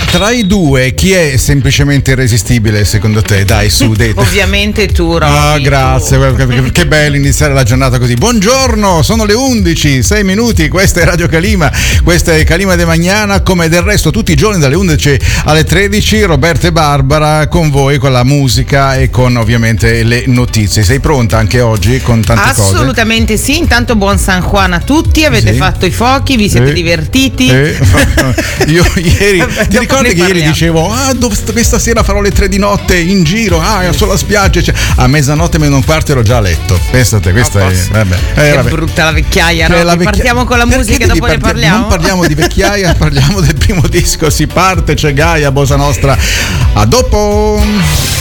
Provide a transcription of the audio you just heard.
tra i due chi è semplicemente irresistibile secondo te? Dai, su, detto. Ovviamente tu, Roby. Ah, grazie, che bello iniziare la giornata così. Buongiorno, sono le 11, 6 minuti, questa è Radio Calima, questa è Calima de Magnana, come del resto tutti i giorni dalle 11 alle 13, Roberto e Barbara con voi, con la musica e con ovviamente le notizie. Sei pronta anche oggi con tante cose? Assolutamente sì, intanto buon San Juan a tutti, avete fatto i fuochi, vi siete divertiti? Io ieri, ti ricordi che ieri dicevo questa sera farò le 3 di notte in giro, sulla spiaggia, a mezzanotte meno un quarto ero già a letto. Pensate, questa è che brutta la vecchiaia, no? Partiamo con la musica e dopo ne parliamo. Non parliamo di vecchiaia, parliamo del primo disco, si parte, c'è Gaia, Bossa Nostra. A dopo.